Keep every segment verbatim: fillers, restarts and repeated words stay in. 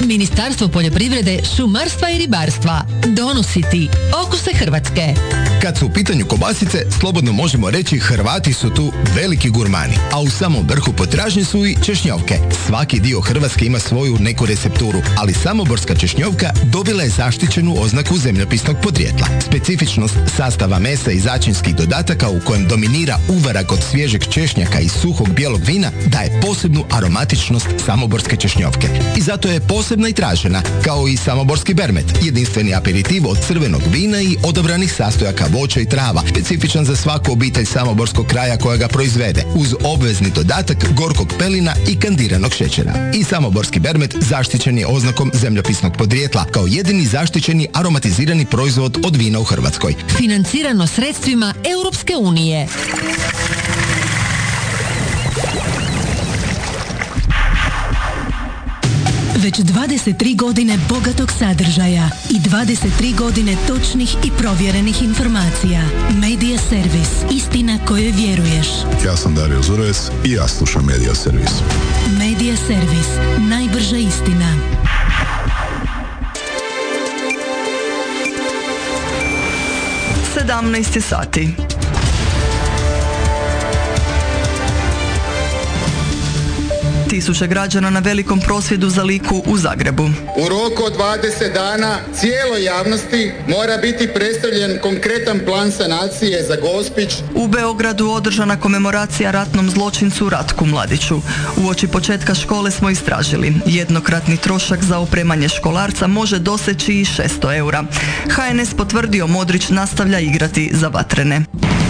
Ministarstvo poljoprivrede, šumarstva i ribarstva. Donositi okuse Hrvatske. Kad su u pitanju kobasice, slobodno možemo reći Hrvati su tu veliki gurmani, a u samom vrhu potražnje su i češnjovke. Svaki dio Hrvatske ima svoju neku recepturu, ali samoborska češnjovka dobila je zaštićenu oznaku zemljopisnog podrijetla. Specifičnost sastava mesa i začinskih dodataka u kojem dominira uvarak od svježeg češnjaka i suhog bijelog vina daje posebnu aromatičnost samoborske češnjovke. I zato je posebna i tražena, kao i samoborski bermet, jedinstveni aperitiv od crvenog vina i odabranih sastojaka voća i trava, specifičan za svaku obitelj samoborskog kraja koja ga proizvede, uz obvezni dodatak gorkog pelina i kandiranog šećera. I samoborski bermet zaštićen je oznakom zemljopisnog podrijetla, kao jedini zaštićeni aromatizirani proizvod od vina u Hrvatskoj. Financirano sredstvima Europske unije. Već dvadeset tri godine bogatog sadržaja i dvadeset tri godine točnih i provjerenih informacija. Media Servis. Istina kojoj vjeruješ. Ja sam Dario Zurovec i ja slušam Media Servis. Media Servis. Najbrža istina. sedamnaest sati. Tisuće građana na velikom prosvjedu za Liku u Zagrebu. U roku od dvadeset dana cijeloj javnosti mora biti predstavljen konkretan plan sanacije za Gospić. U Beogradu održana komemoracija ratnom zločincu Ratku Mladiću. Uoči početka škole smo istražili. Jednokratni trošak za opremanje školarca može doseći i šesto eura. ha en es potvrdio Modrić nastavlja igrati za Vatrene.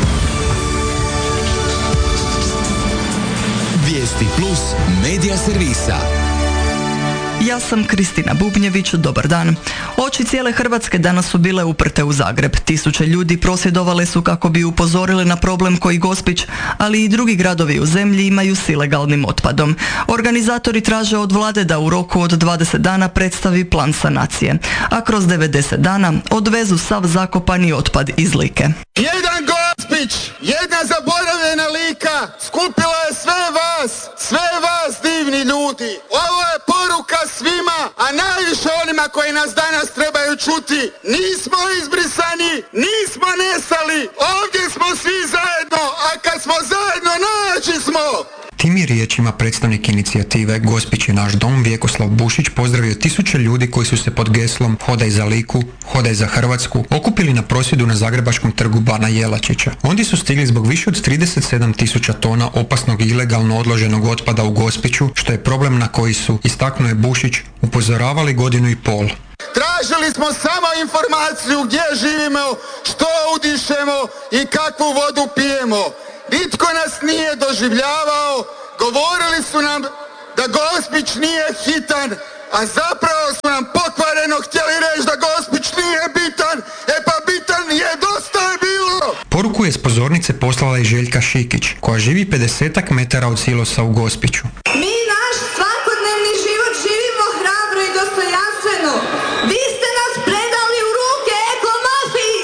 Vijesti plus Media Servisa. Ja sam Kristina Bubnjević, dobar dan. Oči cijele Hrvatske danas su bile uprte u Zagreb. Tisuće ljudi prosvjedovale su kako bi upozorile na problem koji Gospić, ali i drugi gradovi u zemlji imaju s ilegalnim otpadom. Organizatori traže od vlade da u roku od dvadeset dana predstavi plan sanacije, a kroz devedeset dana odvezu sav zakopani otpad iz Like. Jedan Gospić, jedna zaboravljena Lika, skupila je sve vas, sve vas divni ljudi. Ovo je poruka svima, a najviše onima koji nas danas trebaju čuti. Nismo izbrisani, nismo nestali, ovdje smo svi zajedno, a kad smo zajedno naći smo. Tim je riječima predstavnik inicijative Gospić je naš dom Vjekoslav Bušić pozdravio tisuće ljudi koji su se pod geslom Hodaj za Liku, hodaj za Hrvatsku okupili na prosvjedu na Zagrebačkom trgu Bana Jelačića. Oni su stigli zbog više od trideset sedam tisuća tona opasnog i ilegalno odloženog otpada u Gospiću, što je problem na koji su, istaknuo je Bušić, upozoravali godinu i pol. Tražili smo samo informaciju gdje živimo, što udišemo i kakvu vodu pijemo. Nitko nas nije doživljavao, govorili su nam da Gospić nije hitan, a zapravo su nam pokvareno htjeli reći da Gospić nije bitan, e pa bitan je, dosta je bilo! Poruku je s pozornice poslala i Željka Šikić, koja živi pedesetak metara od silosa u Gospiću. Mi naš svakodnevni život živimo hrabro i dostojanstveno. Vi ste nas predali u ruke ekomafiji!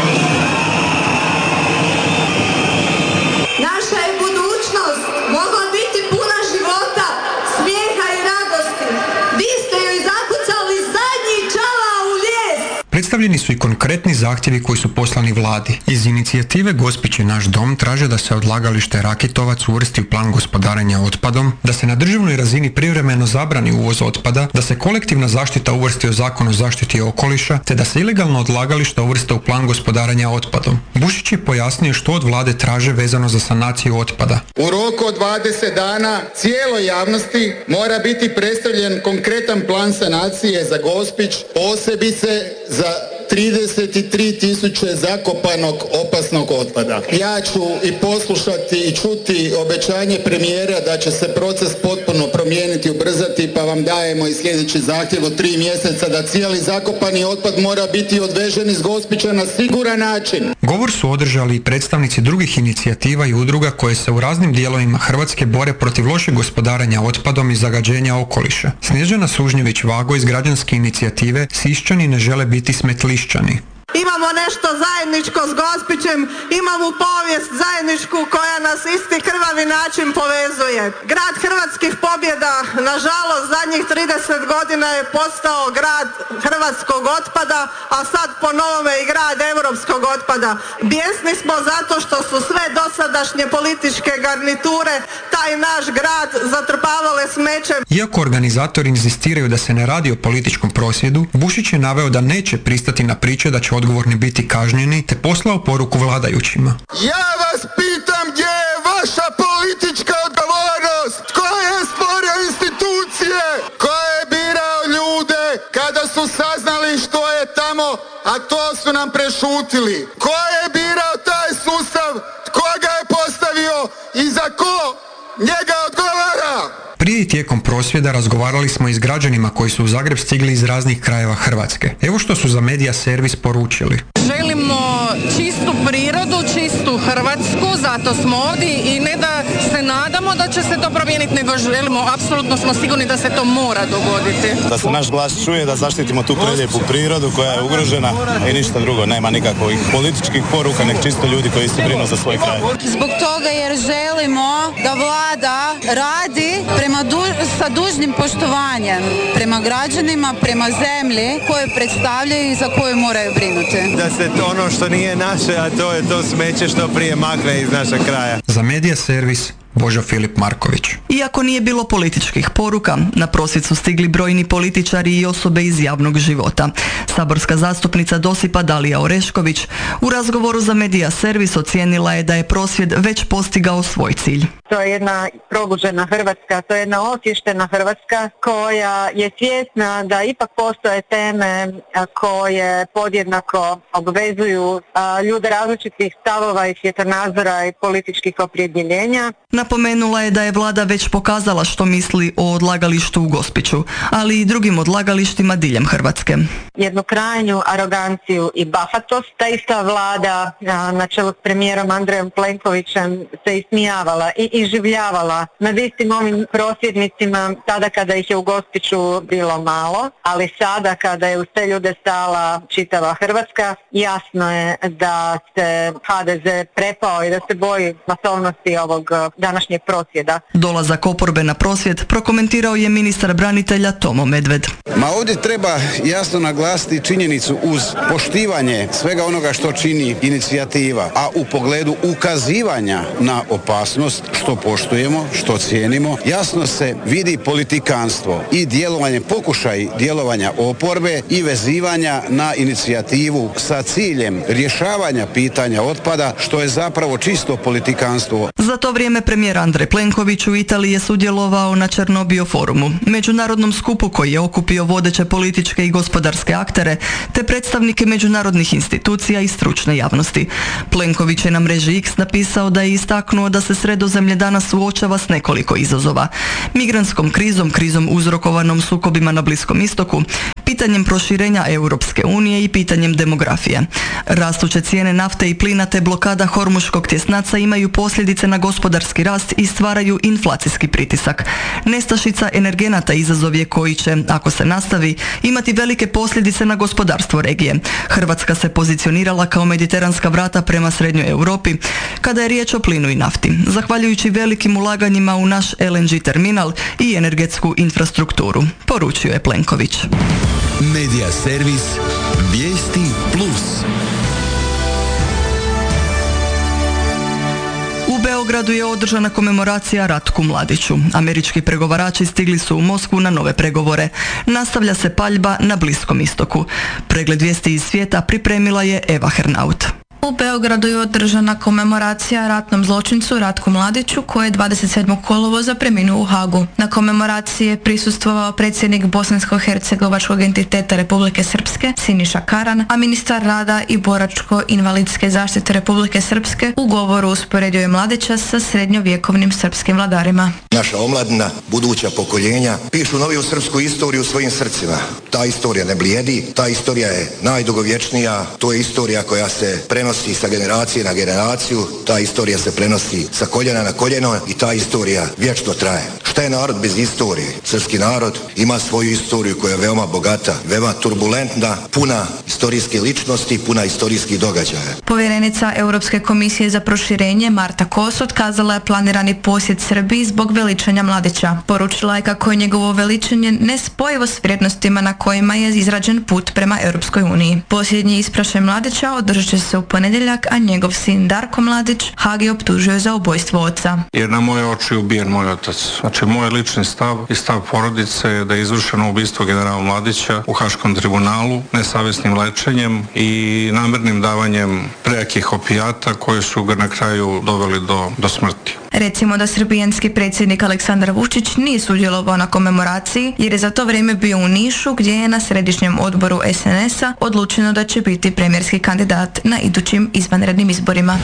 Naša je budućnost mogla biti puna života, smijeha i radosti. Vi ste joj zakucali zadnji čavao u lijes. Predstavljeni su i konkretni zahtjevi koji su poslani vladi. Iz inicijative Gospić je naš dom traže da se odlagalište Rakitovac uvrsti u plan gospodarenja otpadom, da se na državnoj razini privremeno zabrani uvoz otpada, da se kolektivna zaštita uvrsti u Zakon o zaštiti okoliša, te da se ilegalno odlagališta uvrste u plan gospodarenja otpadom. Bušić je pojasnio što od vlade traže vezano za sanaciju otpada. U roku od dvadeset dana cijeloj javnosti mora biti predstavljen konkretan plan sanacije za Gospić, posebice za trideset tri tisuće zakopanog opasnog otpada. Ja ću i poslušati i čuti obećanje premijera da će se proces potpuno promijeniti, ubrzati, pa vam dajemo i sljedeći zahtjev od tri mjeseca da cijeli zakopani otpad mora biti odvežen iz Gospića na siguran način. Govor su održali i predstavnici drugih inicijativa i udruga koje se u raznim dijelovima Hrvatske bore protiv lošeg gospodarenja otpadom i zagađenja okoliša. Snježana Sužnjević Vago iz građanske inicijative Siščani ne žele biti smetlišćani. Imamo nešto zajedničko s Gospićem, imamo povijest zajedničku koja nas isti krvavi način povezuje. Grad hrvatskih pobjeda, nažalost, zadnjih trideset godina je postao grad hrvatskog otpada, a sad po novome i grad europskog otpada. Bijesni smo zato što su sve dosadašnje političke garniture taj naš grad zatrpavale smećem. Iako organizatori inzistiraju da se ne radi o političkom prosvjedu, Vučić je naveo da neće pristati na priče da će odgovorni biti kažnjeni, te poslao poruku vladajućima. Ja vas pitam gdje je vaša politička odgovornost? Tko je stvorio institucije? Tko je birao ljude kada su saznali što je tamo, a to su nam prešutili? Tko je birao taj sustav? Tko ga je postavio i za ko njega odgovara? Prije i tijekom prosvjeda razgovarali smo i s građanima koji su u Zagreb stigli iz raznih krajeva Hrvatske. Evo što su za Media Servis poručili. Želimo čistu prirodu, čistu Hrvatsku, zato smo ovdje i ne da se nadamo da će se to promijeniti, nego želimo, apsolutno smo sigurni da se to mora dogoditi. Da se naš glas čuje, da zaštitimo tu prelijepu prirodu koja je ugrožena i ništa drugo, nema nikakvih političkih poruka, nek čisto ljudi koji se brinu za svoj kraj. Zbog toga jer želimo da vlada radi prema du, sa dužnim poštovanjem prema građanima, prema zemlji koju predstavljaju i za koju moraju brinuti. Da se to ono što nije naše, a to je to smeće što prije makne iz našeg kraja. Za Media Servis Božo Filip Marković. Iako nije bilo političkih poruka, na prosvjed su stigli brojni političari i osobe iz javnog života. Saborska zastupnica Dosipa Dalija Orešković u razgovoru za Media Servis ocijenila je da je prosvjed već postigao svoj cilj. To je jedna probuđena Hrvatska, to je jedna osvještena Hrvatska koja je svjesna da ipak postoje teme koje podjednako obvezuju ljude različitih stavova i svjetonazora i političkih opredjeljenja. Napomenula je da je vlada već pokazala što misli o odlagalištu u Gospiću, ali i drugim odlagalištima diljem Hrvatske. Jednu krajnju aroganciju i bahatost. Ta ista vlada na čelu s premijerom Andrejom Plenkovićem se ismijavala i iživljavala nad istim ovim prosvjednicima tada kada ih je u Gospiću bilo malo, ali sada kada je uz te ljude stala čitava Hrvatska, jasno je da se ha de ze prepao i da se boji masovnosti ovog današnjeg prosvjeda. Dolazak oporbe na prosvjed prokomentirao je ministar branitelja Tomo Medved. Ma ovdje treba jasno naglasiti činjenicu uz poštivanje svega onoga što čini inicijativa, a u pogledu ukazivanja na opasnost što poštujemo, što cijenimo, jasno se vidi politikanstvo i djelovanje, pokušaj djelovanja oporbe i vezivanja na inicijativu sa ciljem rješavanja pitanja otpada, što je zapravo čisto politikanstvo. Za to vrijeme premijer Andrej Plenković u Italiji je sudjelovao na Černobio forumu, međunarodnom skupu koji je okupio vodeće političke i gospodarske aktere, te predstavnike međunarodnih institucija i stručne javnosti. Plenković je na mreži X napisao da je istaknuo da se Sredozemlje danas suočava s nekoliko izazova. Migrantskom krizom, krizom uzrokovanom sukobima na Bliskom istoku, pitanjem proširenja Europske unije i pitanjem demografije. Rastuće cijene nafte i plina te blokada Hormuškog tjesnaca imaju posljedice na gospodarski rast i stvaraju inflacijski pritisak. Nestašica energenata izazov je koji će, ako se nastavi, imati velike posljedice na gospodarstvo regije. Hrvatska se pozicionirala kao mediteranska vrata prema srednjoj Europi kada je riječ o plinu i nafti, zahvaljujući velikim ulaganjima u naš el en ge terminal i energetsku infrastrukturu, poručio je Plenković. Media Servis Vijesti Plus. U Beogradu je održana komemoracija Ratku Mladiću. Američki pregovarači stigli su u Moskvu na nove pregovore. Nastavlja se paljba na Bliskom istoku. Pregled vijesti iz svijeta pripremila je Eva Hernaut. U Beogradu je održana komemoracija ratnom zločincu Ratku Mladiću koji je dvadeset sedmog kolovoza preminuo u Hagu. Na komemoraciji je prisustvovao predsjednik Bosansko-hercegovačkog entiteta Republike Srpske Siniša Karan, a ministar rada i boračko-invalidske zaštite Republike Srpske u govoru usporedio je Mladića sa srednjovjekovnim srpskim vladarima. Naša omladina, buduća pokoljenja pišu noviju srpsku istoriju svojim srcima. Ta istorija ne blijedi, ta istorija je najdugovječnija, to je istorija koja se prenosi prenosi sa generacije na generaciju, ta istorija se prenosi sa koljena na koljeno i ta istorija vječno traje. Šta je narod bez istorije? Srpski narod ima svoju istoriju koja je veoma bogata, veoma turbulentna, puna istorijske ličnosti, puna istorijskih događaja. Povjerenica Europske komisije za proširenje Marta Kos otkazala je planirani posjet Srbiji zbog veličanja Mladića. Poručila je kako je njegovo veličanje nespojivo s vrijednostima na kojima je izrađen put prema Europskoj uniji. Posljednji isprašaj Mladića održat će se u ponedjeljak, a njegov sin Darko Mladić Haag je optužio za ubojstvo oca. Jer na moje oči je ubijen moj otac. Znači moj lični stav i stav porodice je da je izvršeno ubistvo generala Mladića u Haškom tribunalu nesavjesnim lečenjem i namjernim davanjem prejakih opijata koji su ga na kraju doveli do, do smrti. Recimo da srbijanski predsjednik Aleksandar Vučić nije sudjelovao na komemoraciji jer je za to vrijeme bio u Nišu gdje je na središnjem odboru es en es-a odlučeno da će biti premijerski kandidat na idućim izvanrednim izborima.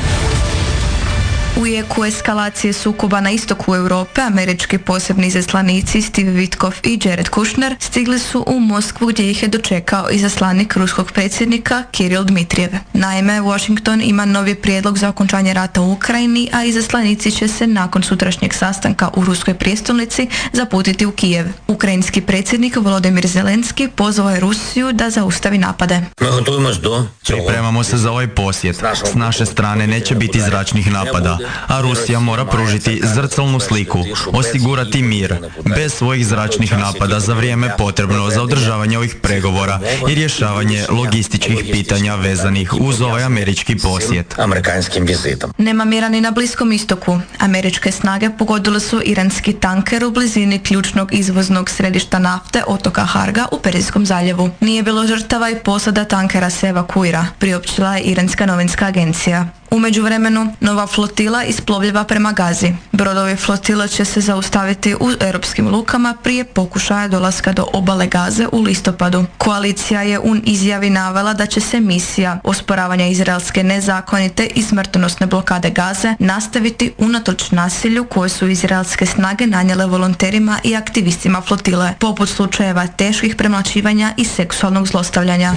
U jeku eskalacije sukoba na istoku Europe, američki posebni izaslanici Steve Witkoff i Jared Kushner stigli su u Moskvu gdje ih je dočekao izaslanik ruskog predsjednika Kiril Dmitrijev. Naime, Washington ima novi prijedlog za okončanje rata u Ukrajini, a izaslanici će se nakon sutrašnjeg sastanka u ruskoj prijestolnici zaputiti u Kijev. Ukrajinski predsjednik Volodymyr Zelenski pozvao je Rusiju da zaustavi napade. Pripremamo se za ovaj posjet. S naše strane neće biti zračnih napada, a Rusija mora pružiti zrcalnu sliku, osigurati mir, bez svojih zračnih napada za vrijeme potrebno za održavanje ovih pregovora i rješavanje logističkih pitanja vezanih uz ovaj američki posjet. Nema mira ni na Bliskom istoku. Američke snage pogodile su iranski tanker u blizini ključnog izvoznog središta nafte otoka Harga u Perzijskom zaljevu. Nije bilo žrtava i posada tankera se evakuira, priopćila je iranska novinska agencija. U međuvremenu, nova flotila isplovljava prema Gazi. Brodovi flotile će se zaustaviti u europskim lukama prije pokušaja dolaska do obale Gaze u listopadu. Koalicija je u izjavi navela da će se misija osporavanja izraelske nezakonite i smrtonosne blokade Gaze nastaviti unatoč nasilju koje su izraelske snage nanijele volonterima i aktivistima flotile, poput slučajeva teških premlaćivanja i seksualnog zlostavljanja.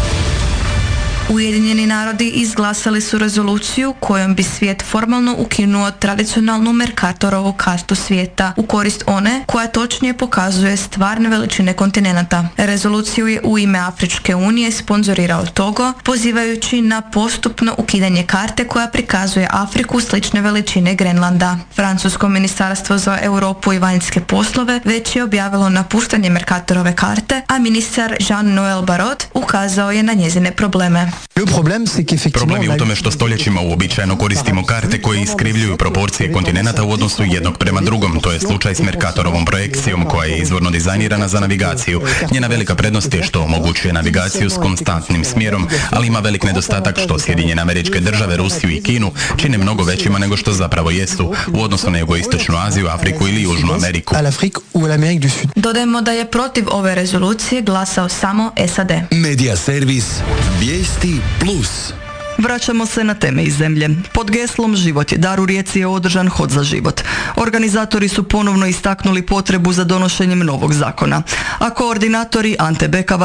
Ujedinjeni narodi izglasali su rezoluciju kojom bi svijet formalno ukinuo tradicionalnu Mercatorovu kartu svijeta u korist one koja točnije pokazuje stvarne veličine kontinenata. Rezoluciju je u ime Afričke unije sponzorirao Togo, pozivajući na postupno ukidanje karte koja prikazuje Afriku slične veličine Grenlanda. Francusko ministarstvo za Europu i vanjske poslove već je objavilo napuštanje Mercatorove karte, a ministar Jean-Noël Barrot ukazao je na njezine probleme. Problem je u tome što stoljećima uobičajeno koristimo karte koje iskrivljuju proporcije kontinenata u odnosu jednog prema drugom. To je slučaj s Mercatorovom projekcijom koja je izvorno dizajnirana za navigaciju. Njena velika prednost je što omogućuje navigaciju s konstantnim smjerom, ali ima velik nedostatak što Sjedinjene Američke Države, Rusiju i Kinu čine mnogo većima nego što zapravo jesu u odnosu na jugoistočnu Aziju, Afriku ili Južnu Ameriku. Dodajemo da je protiv ove rezolucije glasao samo es a de. Medija servis Vijesti Plus. Vraćamo se na teme iz zemlje. Pod geslom Život je dar u Rijeci je održan Hod za život. Organizatori su ponovno istaknuli potrebu za donošenjem novog zakona, a koordinatori Ante Bekava